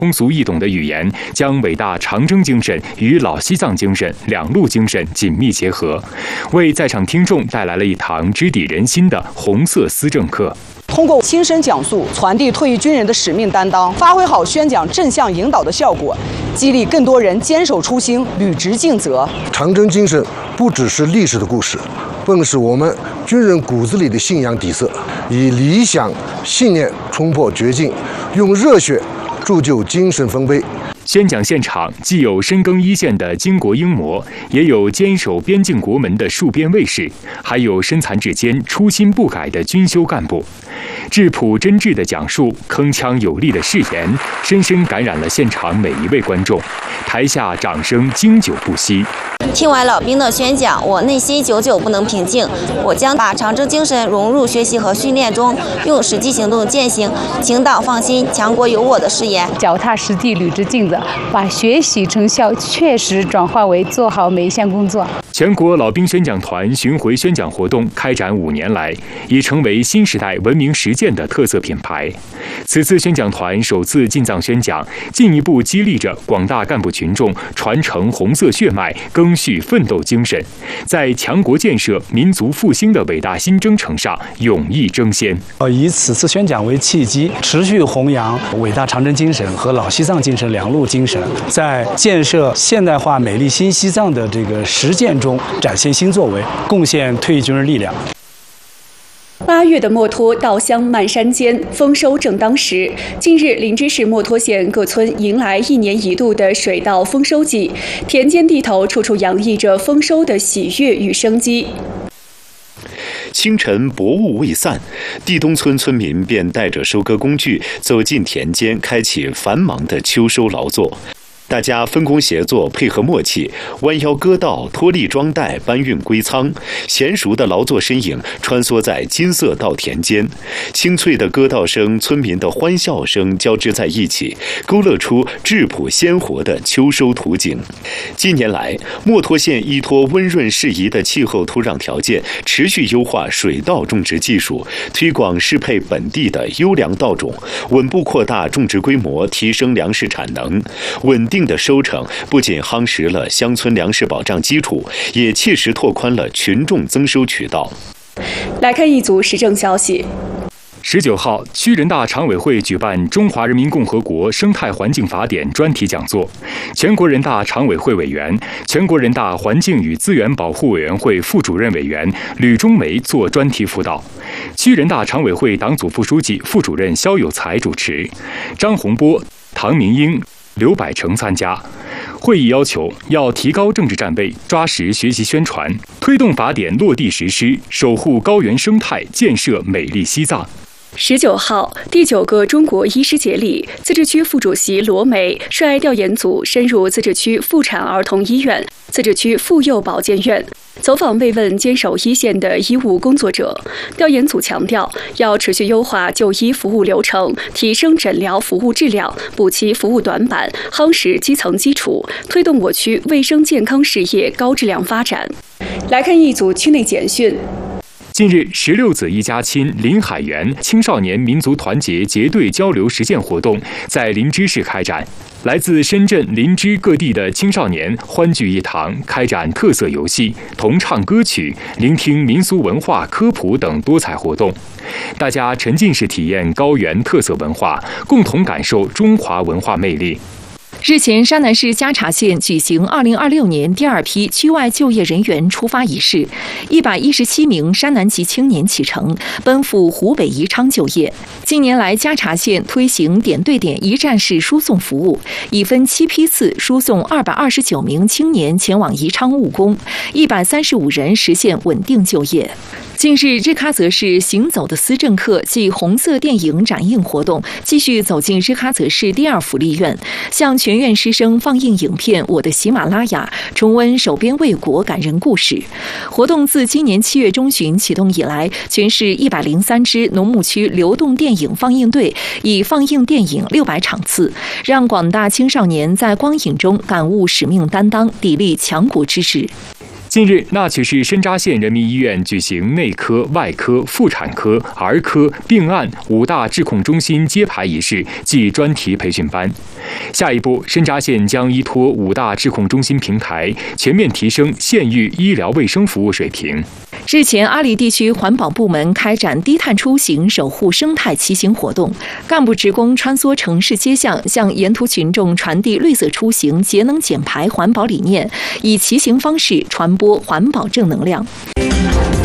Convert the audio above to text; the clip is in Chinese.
通俗易懂的语言，将伟大长征精神与老西藏精神两路精神紧密结合，为在场听众带来了一堂直抵人心的红色思政课。 通过亲身讲述，传递退役军人的使命担当，发挥好宣讲正向引导的效果，激励更多人坚守初心，履职尽责。 长征精神不只是历史的故事，更是我们军人骨子里的信仰底色。以理想信念冲破绝境，用热血铸就精神丰碑。 宣讲现场既有深耕一线的巾帼英模，也有坚守边境国门的戍边卫士，还有身残志坚、初心不改的军修干部。质朴真挚的讲述，铿锵有力的誓言，深深感染了现场每一位观众。台下掌声经久不息。 听完老兵的宣讲，我内心久久不能平静。我将把长征精神融入学习和训练中，用实际行动践行“请党放心，强国有我”的誓言， 脚踏实地，履职尽责，把学习成效确实转化为做好每一项工作。 全国老兵宣讲团巡回宣讲活动开展5年来，已成为新时代文明实践的特色品牌。此次宣讲团首次进藏宣讲，进一步激励着广大干部群众传承红色血脉，赓续奋斗精神，在强国建设、民族复兴的伟大新征程上勇毅争先。 以此次宣讲为契机，持续弘扬伟大长征精神和老西藏精神两路精神，在建设现代化美丽新西藏的这个实践中展现新作为，贡献退役军人力量。 8月的墨脱稻香漫山间，丰收正当时。近日，林芝市墨脱县各村迎来1年1度的水稻丰收季，田间地头处处洋溢着丰收的喜悦与生机。 清晨薄雾未散，地东村村民便带着收割工具走进田间，开启繁忙的秋收劳作。大家分工协作，配合默契，弯腰割稻，脱粒装袋，搬运归仓。娴熟的劳作身影穿梭在金色稻田间，清脆的割稻声、村民的欢笑声交织在一起，勾勒出质朴鲜活的秋收图景。近年来，墨脱县依托温润适宜的气候土壤条件，持续优化水稻种植技术，推广适配本地的优良稻种，稳步扩大种植规模，提升粮食产能，稳定的收成不仅夯实了乡村粮食保障基础，也切实拓宽了群众增收渠道。 来看一组时政消息。 19号，区人大常委会举办《中华人民共和国生态环境法典》专题讲座，全国人大常委会委员、全国人大环境与资源保护委员会副主任委员吕中梅做专题辅导，区人大常委会党组副书记、副主任肖有才主持，张洪波、唐明英、刘百成参加。会议要求要提高政治站位，抓实学习宣传，推动法典落地实施，守护高原生态，建设美丽西藏。 19号，第9个中国医师节里，自治区副主席罗梅率调研组深入自治区妇产儿童医院、自治区妇幼保健院，走访慰问坚守一线的医务工作者。调研组强调，要持续优化就医服务流程，提升诊疗服务质量，补齐服务短板，夯实基层基础，推动我区卫生健康事业高质量发展。来看一组区内简讯。 近日，16子一家亲林海源青少年民族团结结对交流实践活动在林芝市开展。来自深圳、林芝各地的青少年欢聚一堂，开展特色游戏、同唱歌曲、聆听民俗文化科普等多彩活动。大家沉浸式体验高原特色文化，共同感受中华文化魅力。 日前，山南市嘉茶县举行2026年第2批区外就业人员出发仪式，117名山南籍青年启程，奔赴湖北宜昌就业。近年来，嘉茶县推行点对点一站式输送服务，已分7批次输送229名青年前往宜昌务工，135人实现稳定就业。近日，日喀则市行走的思政课暨红色电影展映活动继续走进日喀则市第2福利院，向全院师生放映影片《我的喜马拉雅》，重温守边卫国感人故事。活动自今年7月中旬启动以来，全市103支农牧区流动电影放映队已放映电影600场次，让广大青少年在光影中感悟使命担当，砥砺强国之志。 近日，那曲市深扎县人民医院举行内科、外科、妇产科、儿科、病案5大治控中心揭牌仪式暨专题培训班。下一步，深扎县将依托5大治控中心平台，全面提升县域医疗卫生服务水平。 日前，阿里地区环保部门开展低碳出行守护生态骑行活动，干部职工穿梭城市街巷，向沿途群众传递绿色出行、节能减排环保理念，以骑行方式传播环保正能量。